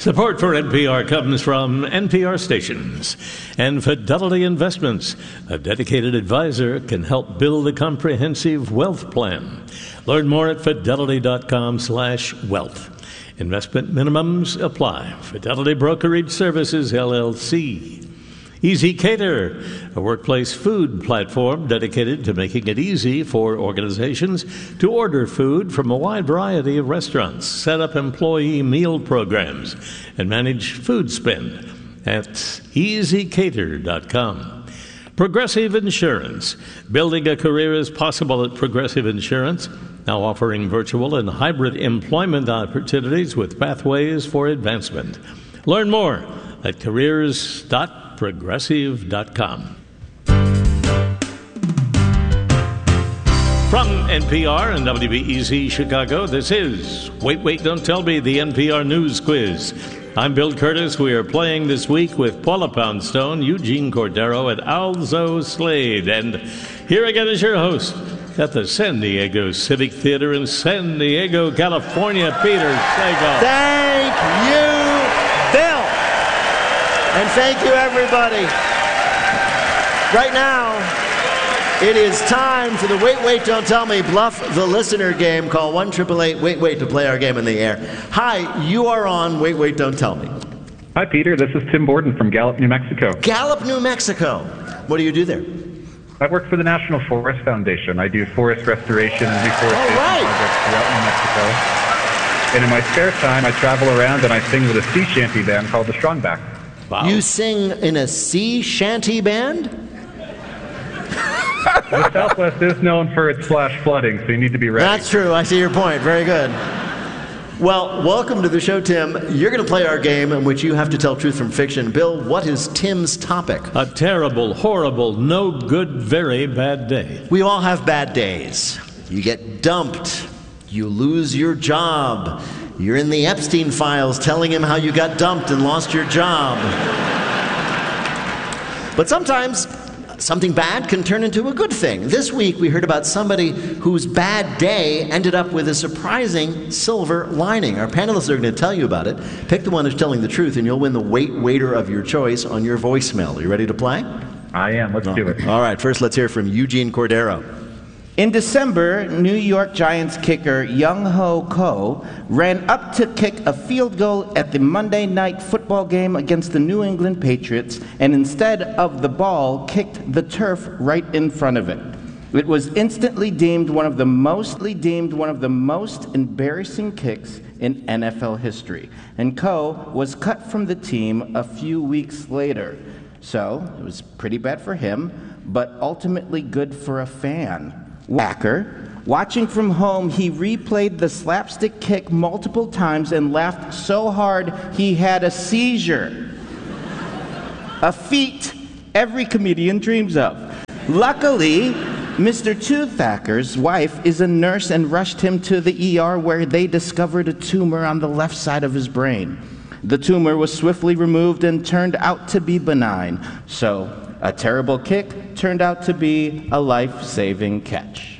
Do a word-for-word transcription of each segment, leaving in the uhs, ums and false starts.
Support for N P R comes from N P R stations and Fidelity Investments. A dedicated advisor can help build a comprehensive wealth plan. Learn more at fidelity.com slash wealth. Investment minimums apply. Fidelity Brokerage Services, L L C. Easy Cater, a workplace food platform dedicated to making it easy for organizations to order food from a wide variety of restaurants, set up employee meal programs, and manage food spend at easy cater dot com. Progressive Insurance. Building a career is possible at Progressive Insurance, now offering virtual and hybrid employment opportunities with pathways for advancement. Learn more at careers dot progressive dot com. From N P R and W B E Z Chicago, this is Wait, Wait, Don't Tell Me, the N P R News Quiz. I'm Bill Curtis. We are playing this week with Paula Poundstone, Eugene Cordero, and Alzo Slade. And here again is your host at the San Diego Civic Theater in San Diego, California, Peter Sagal. Thank you, Bill. And thank you, everybody. Right now, it is time for the Wait, Wait, Don't Tell Me Bluff the Listener game. Call one eight eight eight, wait, wait to play our game in the air. Hi, you are on Wait, Wait, Don't Tell Me. Hi, Peter. This is Tim Borden from Gallup, New Mexico. Gallup, New Mexico. What do you do there? I work for the National Forest Foundation. I do forest restoration and reforestation right. projects throughout New Mexico. And in my spare time, I travel around and I sing with a sea shanty band called the Strongback. Wow. You sing in a sea shanty band? The Southwest is known for its flash flooding, so you need to be ready. That's true. I see your point. Very good. Well, welcome to the show, Tim. You're going to play our game in which you have to tell truth from fiction. Bill, what is Tim's topic? A terrible, horrible, no good, very bad day. We all have bad days. You get dumped. You lose your job. You're in the Epstein files telling him how you got dumped and lost your job. But sometimes something bad can turn into a good thing. This week we heard about somebody whose bad day ended up with a surprising silver lining. Our panelists are going to tell you about it. Pick the one who's telling the truth and you'll win the Wait Waiter of your choice on your voicemail. Are you ready to play? I am. Let's oh. do it. All right, first let's hear from Eugene Cordero. In December, New York Giants kicker Young-Ho Ko ran up to kick a field goal at the Monday night football game against the New England Patriots, and instead of the ball, kicked the turf right in front of it. It was instantly deemed one of the mostly deemed one of the most embarrassing kicks in N F L history, and Ko was cut from the team a few weeks later. So it was pretty bad for him, but ultimately good for a fan. Wacker. Watching from home, he replayed the slapstick kick multiple times and laughed so hard he had a seizure. A feat every comedian dreams of. Luckily, Mister Toothacker's wife is a nurse and rushed him to the E R where they discovered a tumor on the left side of his brain. The tumor was swiftly removed and turned out to be benign. So, a terrible kick turned out to be a life-saving catch.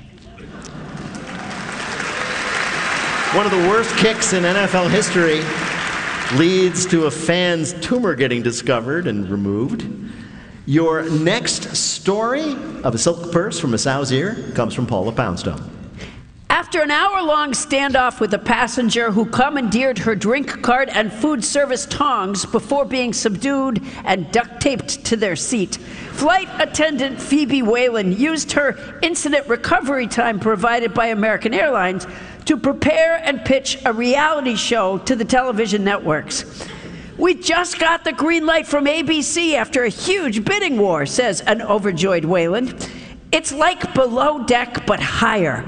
One of the worst kicks in N F L history leads to a fan's tumor getting discovered and removed. Your next story of a silk purse from a sow's ear comes from Paula Poundstone. After an hour-long standoff with a passenger who commandeered her drink cart and food service tongs before being subdued and duct-taped to their seat, flight attendant Phoebe Whalen used her incident recovery time provided by American Airlines to prepare and pitch a reality show to the television networks. We just got the green light from A B C after a huge bidding war, says an overjoyed Whalen. It's like Below Deck, but higher.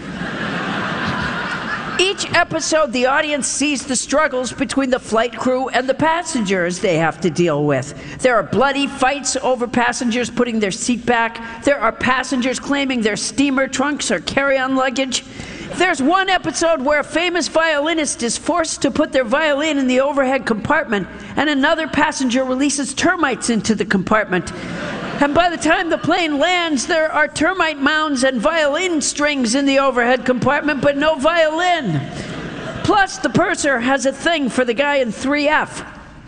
Each episode, the audience sees the struggles between the flight crew and the passengers they have to deal with. There are bloody fights over passengers putting their seat back. There are passengers claiming their steamer trunks or carry-on luggage. There's one episode where a famous violinist is forced to put their violin in the overhead compartment, and another passenger releases termites into the compartment. And by the time the plane lands, there are termite mounds and violin strings in the overhead compartment, but no violin. Plus, the purser has a thing for the guy in three F.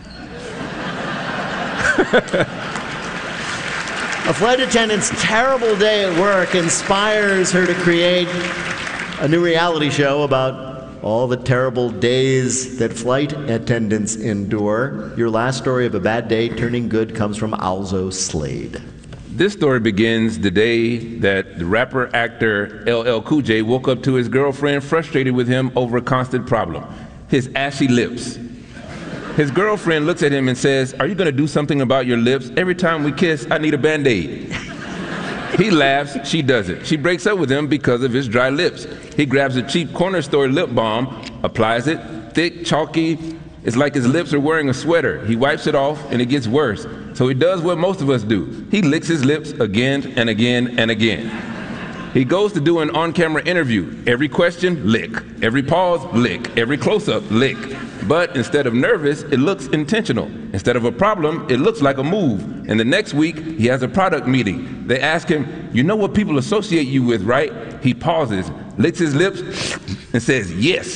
A flight attendant's terrible day at work inspires her to create a new reality show about all the terrible days that flight attendants endure. Your last story of a bad day turning good comes from Alzo Slade. This story begins the day that the rapper actor L L Cool J woke up to his girlfriend frustrated with him over a constant problem, his ashy lips. His girlfriend looks at him and says, "Are you going to do something about your lips? Every time we kiss, I need a Band-Aid." He laughs, she doesn't. She breaks up with him because of his dry lips. He grabs a cheap corner store lip balm, applies it, thick, chalky. It's like his lips are wearing a sweater. He wipes it off and it gets worse. So he does what most of us do. He licks his lips again and again and again. He goes to do an on-camera interview. Every question, lick. Every pause, lick. Every close-up, lick. But instead of nervous, it looks intentional. Instead of a problem, it looks like a move. And the next week, he has a product meeting. They ask him, "You know what people associate you with, right?" He pauses, licks his lips, and says, "Yes."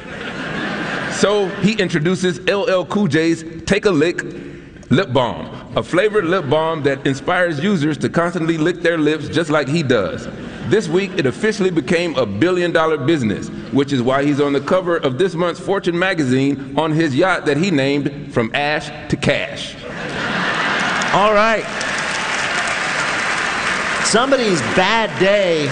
So he introduces L L Cool J's Take a Lick lip balm, a flavored lip balm that inspires users to constantly lick their lips just like he does. This week, it officially became a billion-dollar business, which is why he's on the cover of this month's Fortune magazine on his yacht that he named From Ash to Cash. All right. Somebody's bad day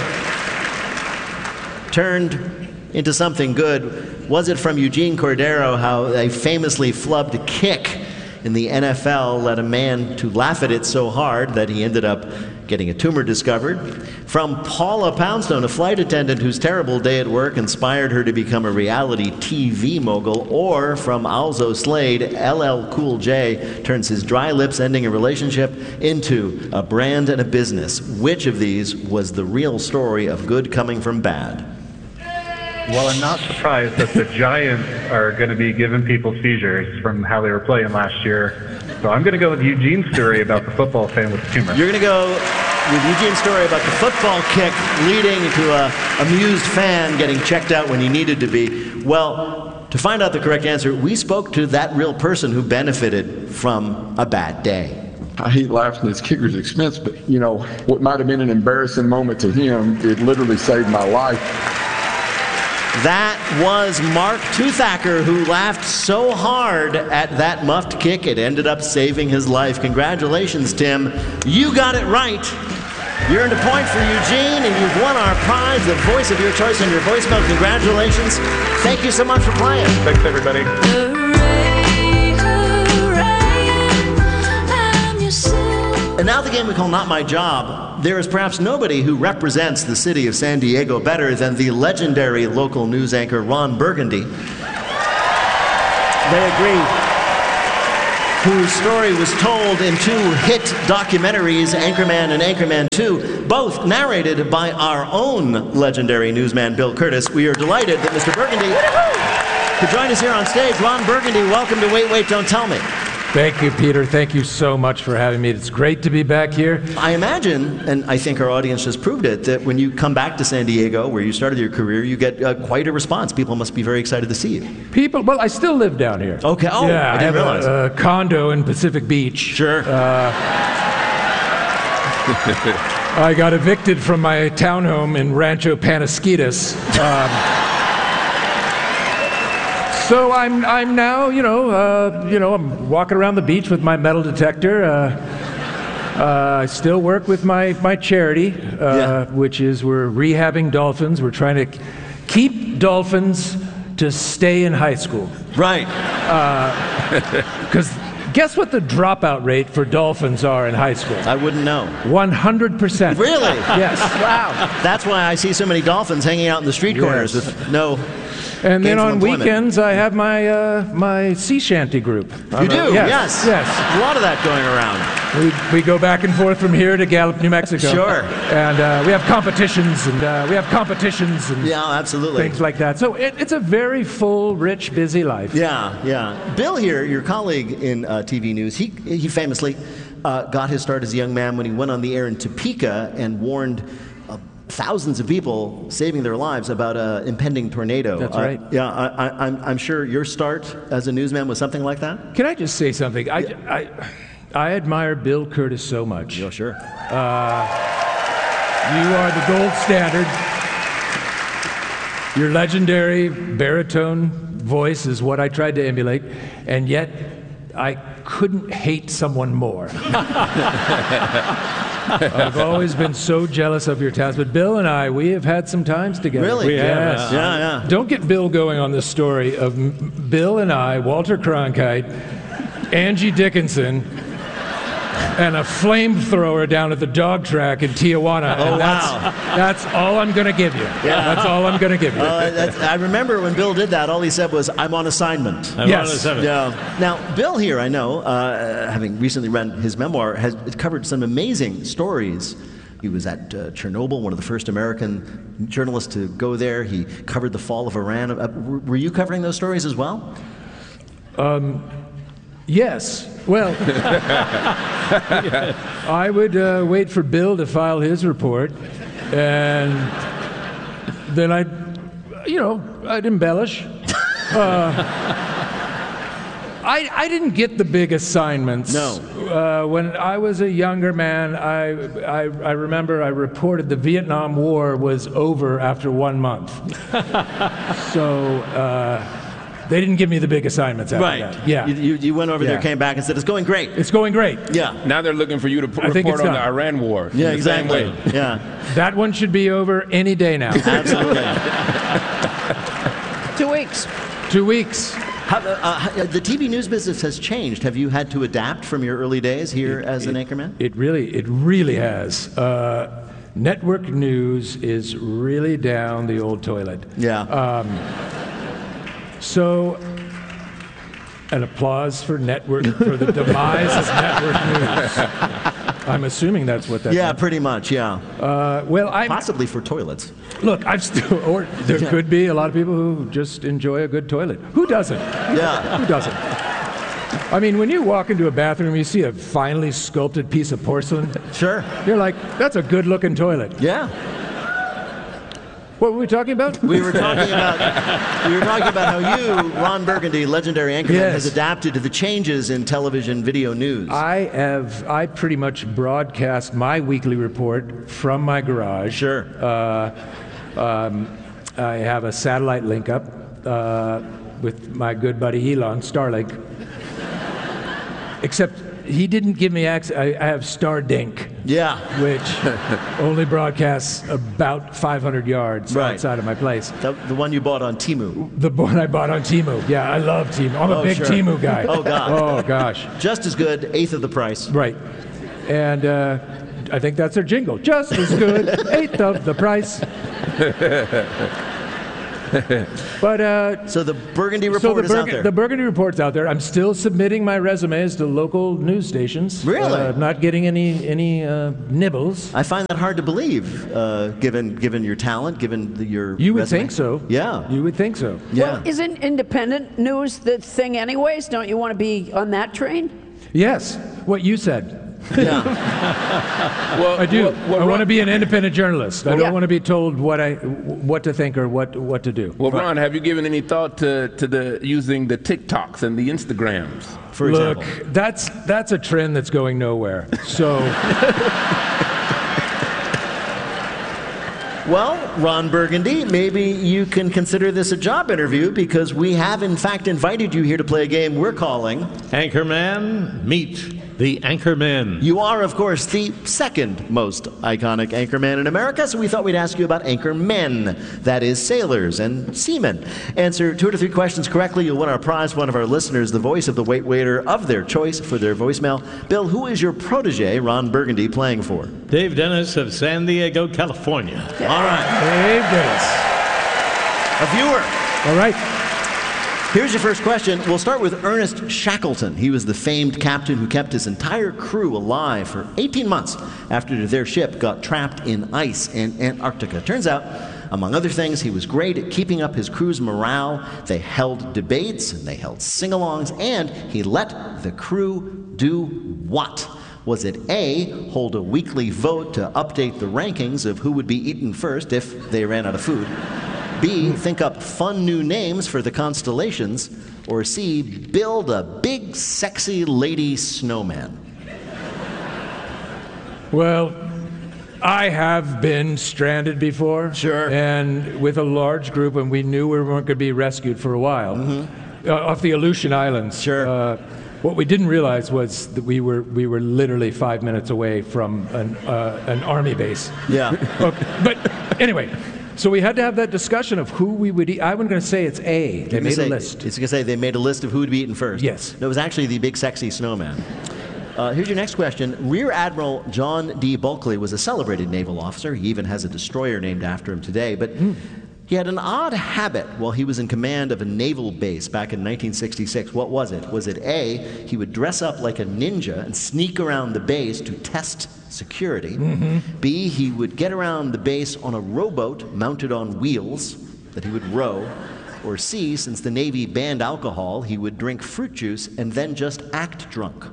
turned into something good. Was it from Eugene Cordero, how a famously flubbed kick in the N F L led a man to laugh at it so hard that he ended up getting a tumor discovered? From Paula Poundstone, a flight attendant whose terrible day at work inspired her to become a reality T V mogul? Or from Alzo Slade, L L Cool J turns his dry lips ending a relationship into a brand and a business? Which of these was the real story of good coming from bad? Well, I'm not surprised that the Giants are going to be giving people seizures from how they were playing last year. So I'm going to go with Eugene's story about the football fan with the tumor. You're going to go with Eugene's story about the football kick leading to a amused fan getting checked out when he needed to be. Well, to find out the correct answer, we spoke to that real person who benefited from a bad day. I hate laughing at his kicker's expense, but, you know, what might have been an embarrassing moment to him, it literally saved my life. That was Mark Toothacker, who laughed so hard at that muffed kick it ended up saving his life. Congratulations, Tim. You got it right. You earned a point for Eugene, and you've won our prize, the voice of your choice on your voicemail. Congratulations. Thank you so much for playing. Thanks, everybody. And now the game we call Not My Job. There is perhaps nobody who represents the city of San Diego better than the legendary local news anchor Ron Burgundy. They agree. Whose story was told in two hit documentaries, Anchorman and Anchorman two, both narrated by our own legendary newsman Bill Curtis. We are delighted that Mister Burgundy could join us here on stage. Ron Burgundy, welcome to Wait, Wait, Don't Tell Me. Thank you, Peter. Thank you so much for having me. It's great to be back here. I imagine, and I think our audience just proved it, that when you come back to San Diego, where you started your career, you get uh, quite a response. People must be very excited to see you. People, well, I still live down here. Okay. Oh, yeah, I didn't I have realize. a, a condo in Pacific Beach. Sure. Uh, I got evicted from my townhome in Rancho Panasquitas. Um, So I'm I'm now, you know, uh, you know, I'm walking around the beach with my metal detector. Uh, uh, I still work with my my charity, uh, Yeah. which is we're rehabbing dolphins. We're trying to keep dolphins to stay in high school. Right. Because guess what the dropout rate for dolphins are in high school? I wouldn't know. one hundred percent. Really? Yes. Wow. That's why I see so many dolphins hanging out in the street corners Yes. with no. And then gainful on employment. weekends, I have my uh, my sea shanty group. You do? Yes. Yes. Yes. A lot of that going around. We, we go back and forth from here to Gallup, New Mexico. Sure. And uh, we have competitions, and uh, we have competitions and Yeah, absolutely. things like that. So it, it's a very full, rich, busy life. Yeah, yeah. Bill here, your colleague in uh, T V news, he he famously uh, got his start as a young man when he went on the air in Topeka and warned a thousands of people saving their lives about an impending tornado. That's Uh, right. yeah, I, I, I'm, I'm sure your start as a newsman was something like that? Can I just say something? I, I, I admire Bill Curtis so much. Yeah, sure. Uh, you are the gold standard. Your legendary baritone voice is what I tried to emulate, and yet I couldn't hate someone more. I've always been so jealous of your talents, but Bill and I, we have had some times together. Really? We have, Yes. Yeah, yeah. Don't get Bill going on this story of M- Bill and I, Walter Cronkite, Angie Dickinson, and a flamethrower down at the dog track in Tijuana. Oh, and that's, wow. That's all I'm going to give you. Yeah. That's all I'm going to give you. Uh, that's, I remember when Bill did that, all he said was, I'm on assignment. I'm Yes. on a seven. Yeah. Now, Bill here, I know, uh, having recently read his memoir, has covered some amazing stories. He was at uh, Chernobyl, one of the first American journalists to go there. He covered the fall of Iran. Uh, were you covering those stories as well? Yes. Well, I would uh, wait for Bill to file his report, and then I'd, you know, I'd embellish. Uh, I, I didn't get the big assignments. No. Uh, when I was a younger man, I, I, I remember I reported the Vietnam War was over after one month. So uh, they didn't give me the big assignments after Right. that. Yeah. You, you, you went over there, Yeah. came back, and said, it's going great. It's going great. Yeah. Now they're looking for you to p- I think report it's on the done. Iran war. in Yeah, the same exactly. way. Yeah, That one should be over any day now. absolutely. Two weeks. Two weeks. How, uh, uh, the T V news business has changed. Have you had to adapt from your early days here as an anchorman? It really, it really has. Uh, network news is really down the old toilet. Yeah. So, an applause for network for the demise of network news. I'm assuming that's what that. yeah, meant. pretty much, yeah. Uh, well, I Possibly for toilets. look. I've still, or there Yeah. could be a lot of people who just enjoy a good toilet. Who doesn't? Yeah. Who doesn't? I mean, when you walk into a bathroom, you see a finely sculpted piece of porcelain. Sure. You're like, that's a good-looking toilet. Yeah. What were we talking about? We were talking about we were talking about how you, Ron Burgundy, legendary anchorman, Yes. has adapted to the changes in television video news. I have. I pretty much broadcast my weekly report from my garage. Sure. Uh, um, I have a satellite link up uh, with my good buddy Elon Starlink. Except he didn't give me access. I, I have Stardink, Yeah. which only broadcasts about five hundred yards Right. outside of my place. The, the one you bought on Temu. The one I bought on Temu. Yeah, I love Temu. I'm a Oh, big sure. Temu guy. Oh, God. Oh, gosh. Just as good, eighth of the price. Right. And uh, I think that's their jingle. Just as good, eighth of the price. But uh, So the Burgundy so report the, is out Burg- there. the Burgundy Report's out there. I'm still submitting my resumes to local news stations. Really? Uh, not getting any any uh, nibbles. I find that hard to believe, uh, given given your talent, given the, your You would resume. think so. Yeah. You would think so. Yeah. Well, isn't independent news the thing anyways? Don't you want to be on that train? Yes. What you said. yeah. Well, I do. well, well, I want Ron- to be an independent journalist. I don't Yeah. want to be told what I what to think or what what to do. Well, Ron, have you given any thought to, to the using the TikToks and the Instagrams? For Look, example. that's that's a trend that's going nowhere. So Well, Ron Burgundy, maybe you can consider this a job interview because we have, in fact, invited you here to play a game we're calling. Anchorman, meet the Anchormen. You are, of course, the second most iconic anchorman in America, so we thought we'd ask you about anchormen, that is, sailors and seamen. Answer two to three questions correctly, you'll win our prize. One of our listeners, the voice of the wait waiter of their choice for their voicemail. Bill, who is your protege, Ron Burgundy, playing for? Dave Dennis of San Diego, California. All right, Dave Dennis. a viewer. All right. Here's your first question. We'll start with Ernest Shackleton. He was the famed captain who kept his entire crew alive for eighteen months after their ship got trapped in ice in Antarctica. Turns out, among other things, he was great at keeping up his crew's morale. They held debates, and they held sing-alongs, and he let the crew do what? Was it A, hold a weekly vote to update the rankings of who would be eaten first if they ran out of food? B, think up fun new names for the constellations? Or C, build a big, sexy lady snowman? Well, I have been stranded before. Sure. And with a large group, and we knew we weren't going to be rescued for a while. Mm-hmm. uh, off the Aleutian Islands. Sure. Uh, what we didn't realize was that we were we were literally five minutes away from an uh, an army base. Yeah. Okay. But anyway, so we had to have that discussion of who we would eat. I'm going to say it's A. They made say, a list. It's going to say they made a list of who would be eaten first. Yes. No, it was actually the big, sexy snowman. Uh, here's your next question. Rear Admiral John D. Bulkley was a celebrated naval officer. He even has a destroyer named after him today. But mm. he had an odd habit while he was in command of a naval base back in nineteen sixty-six. What was it? Was it A, he would dress up like a ninja and sneak around the base to test security? Mm-hmm. B, he would get around the base on a rowboat mounted on wheels that he would row? Or C, since the Navy banned alcohol, he would drink fruit juice and then just act drunk?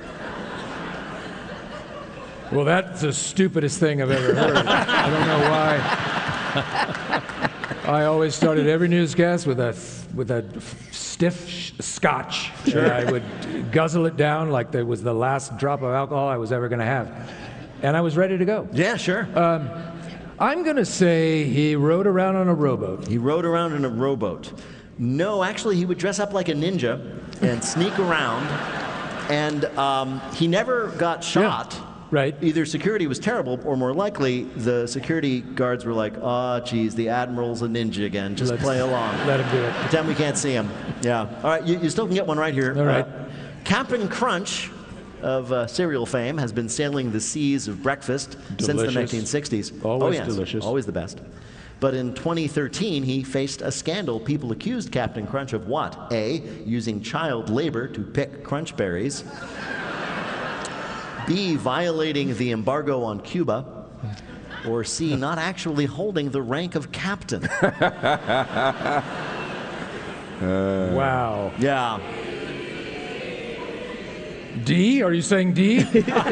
Well, that's the stupidest thing I've ever heard. I don't know why. I always started every newscast with a with a stiff sh- scotch. Sure. I would guzzle it down like it was the last drop of alcohol I was ever going to have. And I was ready to go. Yeah, sure. Um, I'm going to say he rode around on a rowboat. He rode around in a rowboat. No, actually, he would dress up like a ninja and sneak around. And um, he never got shot. Yeah. Right. Either security was terrible, or more likely, the security guards were like, oh, geez, the Admiral's a ninja again. Just Let's play along. Let him do it. Pretend we can't see him. Yeah. All right, you, you still can get one right here. All right. Uh, Captain Crunch of uh, cereal fame has been sailing the seas of breakfast Delicious. since the nineteen sixties. Always oh, yes. delicious. Always the best. But in twenty thirteen, he faced a scandal. People accused Captain Crunch of what? A, using child labor to pick crunch berries. B, violating the embargo on Cuba. Or C, not actually holding the rank of captain. uh, wow. Yeah. D? Are you saying D?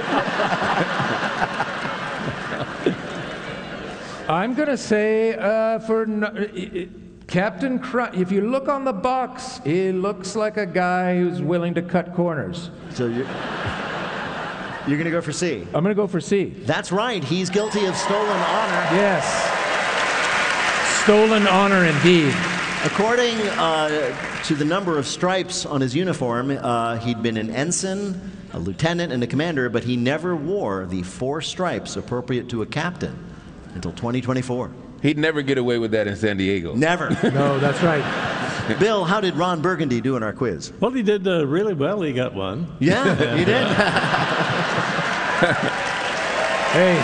I'm going to say uh, for no, Captain Crunch, if you look on the box, he looks like a guy who's willing to cut corners. So you're, you're going to go for C? I'm going to go for C. That's right. He's guilty of stolen honor. Yes. Stolen honor indeed. According uh, to the number of stripes on his uniform, uh, he'd been an ensign, a lieutenant, and a commander, but he never wore the four stripes appropriate to a captain until twenty twenty-four. He'd never get away with that in San Diego. Never. No, that's right. Bill, how did Ron Burgundy do in our quiz? Well, he did uh, really well. He got one. Yeah, he did. Hey,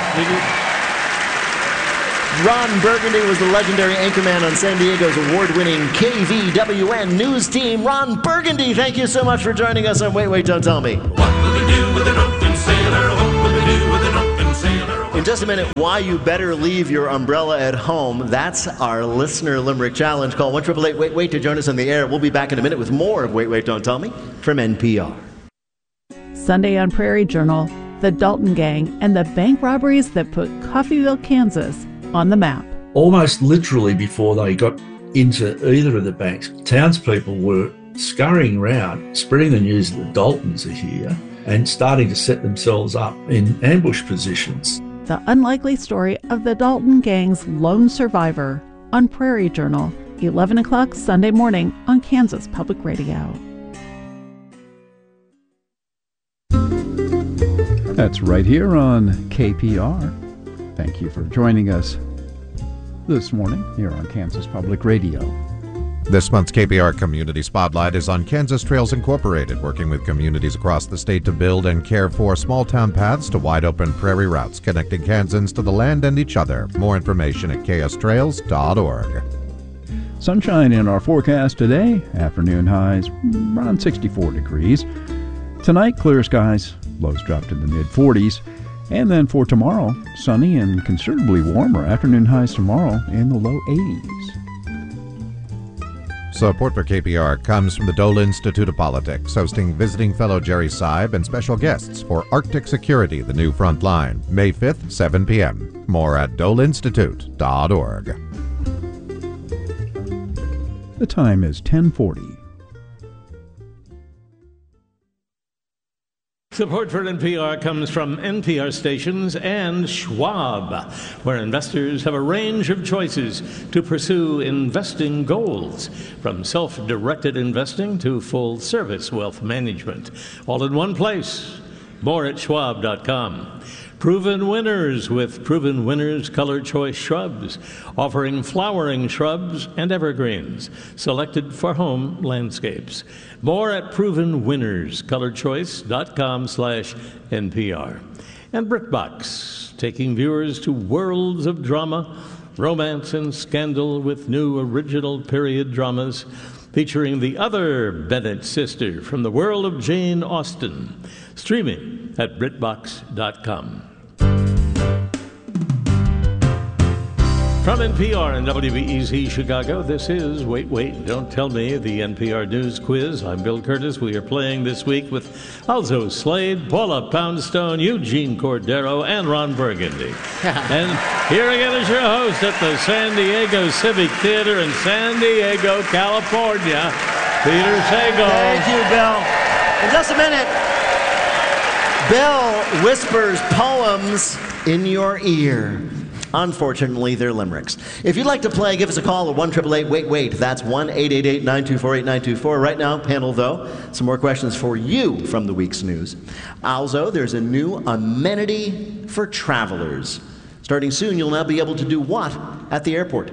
Ron Burgundy was the legendary anchorman on San Diego's award-winning K V W N news team. Ron Burgundy, thank you so much for joining us on Wait, Wait, Don't Tell Me. What will they do with an open sailor? What will they do with an open sailor? In just a minute, why you better leave your umbrella at home. That's our listener limerick challenge. Call one eight eight eight wait wait to join us on the air. We'll be back in a minute with more of Wait, Wait, Don't Tell Me from N P R. Sunday on Prairie Journal, the Dalton Gang and the bank robberies that put Coffeyville, Kansas on the map. Almost literally before they got into either of the banks, townspeople were scurrying around, spreading the news that the Daltons are here and starting to set themselves up in ambush positions. The unlikely story of the Dalton Gang's lone survivor on Prairie Journal, eleven o'clock Sunday morning on Kansas Public Radio. That's right here on K P R. Thank you for joining us this morning here on Kansas Public Radio. This month's K P R Community Spotlight is on Kansas Trails Incorporated, working with communities across the state to build and care for small-town paths to wide-open prairie routes connecting Kansans to the land and each other. More information at k s trails dot org. Sunshine in our forecast today. Afternoon highs around sixty-four degrees. Tonight, clear skies. Lows drop to the mid-forties. And then for tomorrow, sunny and considerably warmer. Afternoon highs tomorrow in the low eighties. Support for K P R comes from the Dole Institute of Politics, hosting visiting fellow Jerry Seib and special guests for Arctic Security, the New Front Line, May fifth, seven p.m. More at dole institute dot org. The time is ten forty. Support for N P R comes from N P R stations and Schwab, where investors have a range of choices to pursue investing goals, from self-directed investing to full-service wealth management, all in one place. More at schwab dot com. Proven winners with Proven Winners Color Choice Shrubs, offering flowering shrubs and evergreens, selected for home landscapes. More at proven winners color choice dot com slash N P R. And BritBox, taking viewers to worlds of drama, romance, and scandal with new original period dramas, featuring the other Bennett sister from the world of Jane Austen. Streaming at brit box dot com. From N P R and W B E Z Chicago, this is Wait, Wait, Don't Tell Me, the N P R News Quiz. I'm Bill Curtis. We are playing this week with Alzo Slade, Paula Poundstone, Eugene Cordero, and Ron Burgundy. And here again is your host at the San Diego Civic Theater in San Diego, California, Peter Sagal. Thank you, Bill. In just a minute, Bill whispers poems in your ear. Unfortunately, they're limericks. If you'd like to play, give us a call at one eight eight eight wait wait. That's one eight eight eight nine two four eight nine two four. Right now, panel, though, some more questions for you from the week's news. Alzo, there's a new amenity for travelers. Starting soon, you'll now be able to do what at the airport?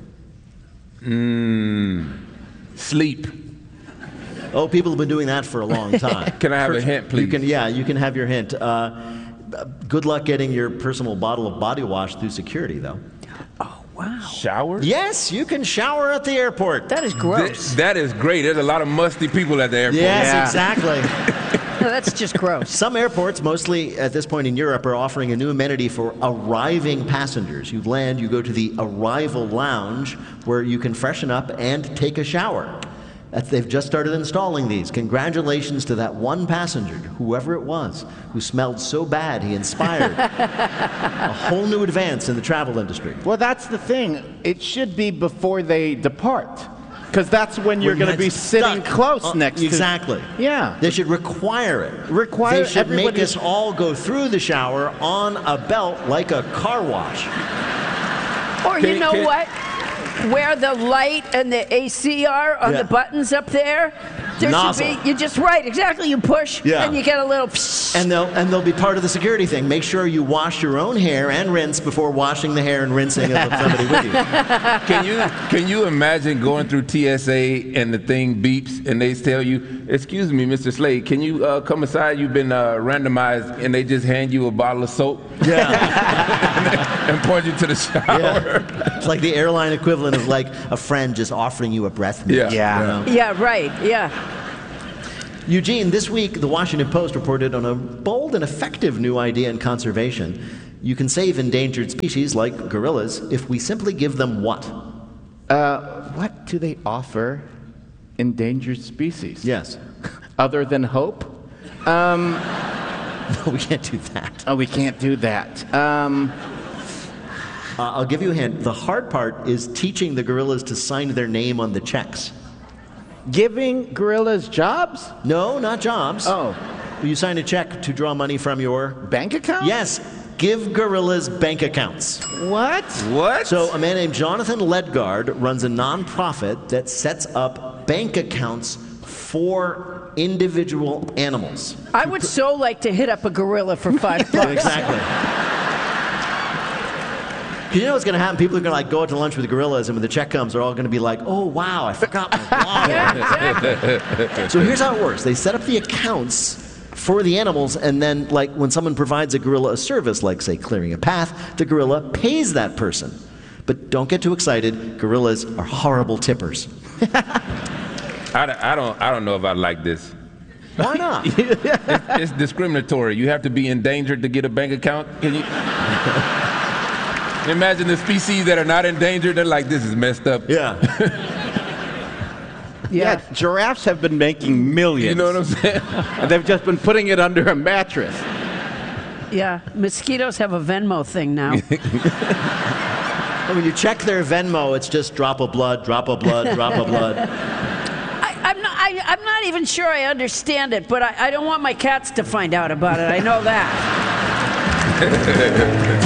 Mmm, sleep. Oh, people have been doing that for a long time. Can I have First, a hint, please? You can, yeah, you can have your hint. Uh, good luck getting your personal bottle of body wash through security, though. Oh, wow. Shower? Yes, you can shower at the airport. That is gross. Th- that is great. There's a lot of musty people at the airport. Yes, Yeah. exactly. No, that's just gross. Some airports, mostly at this point in Europe, are offering a new amenity for arriving passengers. You land, you go to the arrival lounge where you can freshen up and take a shower. That's, they've just started installing these. Congratulations to that one passenger, whoever it was, who smelled so bad he inspired a whole new advance in the travel industry. Well, that's the thing. It should be before they depart, because that's when you're going to be sitting stuck. close Uh, next exactly. to... Exactly. Yeah. They should require it. Require They should make everybody- us all go through the shower on a belt like a car wash. Or you Can- know can- what? Where the light and the A C are on Yeah. the buttons up there, there Nozzle. should be, you just, right, exactly, you push, Yeah. and you get a little psh. And they'll and they'll be part of the security thing. Make sure you wash your own hair and rinse before washing the hair and rinsing of somebody with you. Can you can you imagine going through T S A and the thing beeps and they tell you, "Excuse me, Mister Slade, can you uh, come aside? You've been uh, randomized," and they just hand you a bottle of soap Yeah. and point you to the shower. Yeah. It's like the airline equivalent of like a friend just offering you a breath mint. Yeah. Yeah. You know? Yeah, right, yeah. Eugene, this week the Washington Post reported on a bold and effective new idea in conservation. You can save endangered species like gorillas if we simply give them what? Uh, what do they offer endangered species? Yes. Other than hope? Um, No, we can't do that. oh, we can't do that. Um, Uh, I'll give you a hint. The hard part is teaching the gorillas to sign their name on the checks. giving gorillas jobs? No, not jobs. Oh. You sign a check to draw money from your... Bank account? Yes. Give gorillas bank accounts. What? What? So a man named Jonathan Ledgard runs a nonprofit that sets up bank accounts for individual animals. I would so like to hit up a gorilla for five bucks. Exactly. You know what's going to happen? People are going to like go out to lunch with the gorillas, and when the check comes, they're all going to be like, "Oh wow, I forgot my wallet." Yeah, exactly. So here's how it works: they set up the accounts for the animals, and then, like, when someone provides a gorilla a service, like say clearing a path, the gorilla pays that person. But don't get too excited. Gorillas are horrible tippers. I, don't- I don't I don't know if I like this. Why not? It's, it's discriminatory. You have to be endangered to get a bank account. Can you? Imagine the species that are not endangered. They're like, this is messed up. Yeah. Yeah. Giraffes have been making millions. You know what I'm saying? And they've just been putting it under a mattress. Yeah, mosquitoes have a Venmo thing now. When you check their Venmo, it's just drop of blood, drop of blood, drop of blood. I, I'm not. I, I'm not even sure I understand it, but I, I don't want my cats to find out about it. I know that.